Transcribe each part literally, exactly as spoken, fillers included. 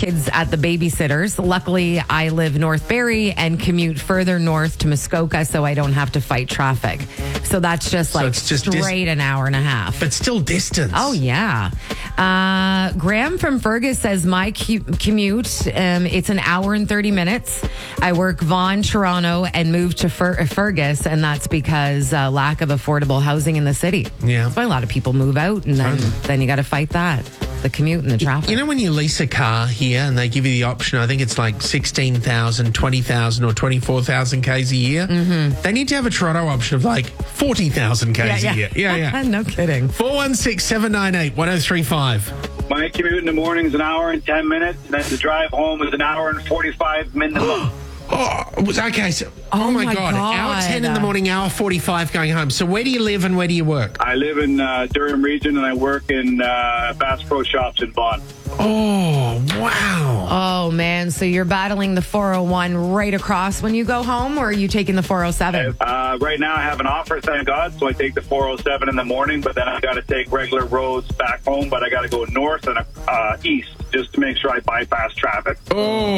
kids at the babysitters. Luckily, I live North Barrie and commute further north to Muskoka so I don't have to fight traffic. So that's just like it's just straight dis- an hour and a half. But still distance. Oh, yeah. Uh, Graham from Fergus says my cu- commute, um, it's an hour and thirty minutes. I work Vaughan, Toronto, and moved to Fer- Fergus, and that's because uh, lack of affordable housing in the city. Yeah. That's why a lot of people move out, and then, then you got to fight that. The commute and the traffic. You know when you lease a car here and they give you the option, I think it's like sixteen thousand, twenty thousand or twenty-four thousand Ks a year? Mm-hmm. They need to have a Toronto option of like forty thousand Ks yeah, yeah. a year. Yeah, yeah. No kidding. four one six, seven nine eight, one oh three five. My commute in the morning is an hour and ten minutes, and then the drive home is an hour and forty-five minimum. Oh, it was okay. So, oh, Oh my, my God. God. Hour ten in the morning, hour forty-five going home. So where do you live and where do you work? I live in uh, Durham region, and I work in uh, Bass Pro Shops in Vaughan. Oh, wow. Oh, man. So you're battling the four oh one right across when you go home, or are you taking the four oh seven? Uh, right now, I have an offer, thank God, so I take the four oh seven in the morning, but then I got to take regular roads back home, but I got to go north and uh, east just to make sure I bypass traffic. Oh.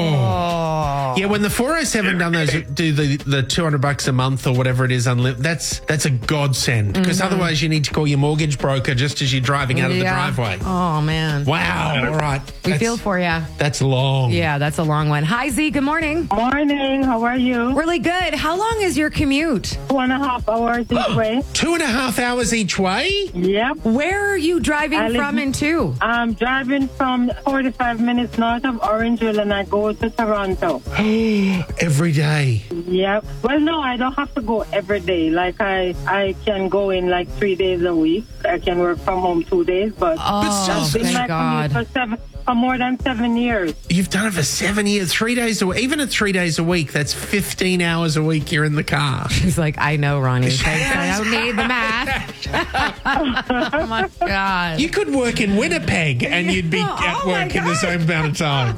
Oh. Yeah, when the four oh seven done those, do the, the two hundred bucks a month or whatever it is, unli- that's that's a godsend. Because Mm-hmm. otherwise you need to call your mortgage broker just as you're driving out of the Yeah. driveway. Oh, man. Wow, all right. We That's- feel for you. That's long. Yeah, that's a long one. Hi, Z. Good morning. Morning, how are you? Really good. How long is your commute? Two and a half hours each way. Two and a half hours each way? Yep. Where are you driving I live- from and to? I'm driving from forty-five minutes north of Orangeville and I go to Toronto. Every day. Yep. Well, no, I don't have to go every day. Like, I, I can go in like three days a week. I can work from home two days, but Oh, that's been my thank God. commute for, seven, for more than seven years. You've done it for seven years, three days a week. Even at three days a week, that's fifteen hours a week you're in the car. He's like, I know, Ronnie. Thanks. I don't need the math. Oh, my God. You could work in Winnipeg and you'd be Oh, at oh my work in the same amount of time.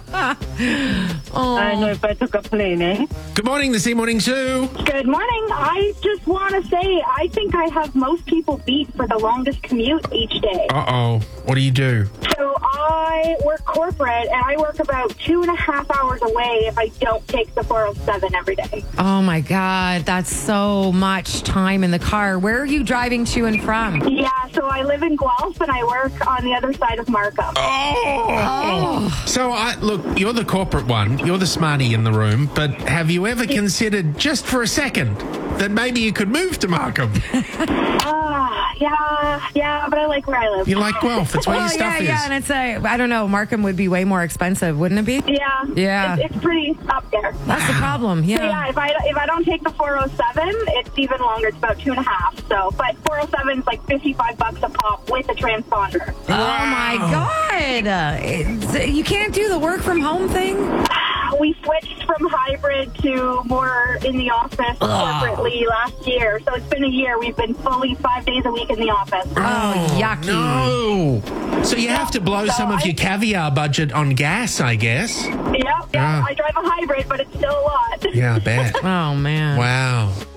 Oh. I know if I took a plane, eh? Good morning, the C Morning Zoo. Good morning. I just want to say I think I have most people beat for the longest commute each day. Uh-oh. What do you do? So I work corporate, and I work about two and a half hours away if I don't take the four oh seven every day. Oh, my God. That's so much time in the car. Where are you driving to and from? Yeah, so I live in Guelph, and I work on the other side of Markham. Oh. So, I look, you're the corporate one. You're the smarty in the room. But have you ever considered, just for a second, that maybe you could move to Markham? Ah, yeah, yeah, but I like where I live. You like Guelph. That's where Oh, your stuff yeah, is. yeah. And it's a, I don't know, Markham would be way more expensive, wouldn't it be? Yeah, Yeah. It's, it's pretty up there. That's the problem. So Yeah. yeah, if I if I don't take the four oh seven, it's even longer. It's about two and a half. So, but four oh seven is like fifty-five bucks a pop with a transponder. Oh, my God. Uh, it's- you can't do the work from home thing? We switched from hybrid to more in the office corporately last year. So it's been a year. We've been fully five days a week in the office. Oh, yucky. No. So you have to blow So some of I- your caviar budget on gas, I guess. Yep, yeah, Yeah. I drive a hybrid, but it's still a lot. Yeah, I bet. Oh, man. Wow.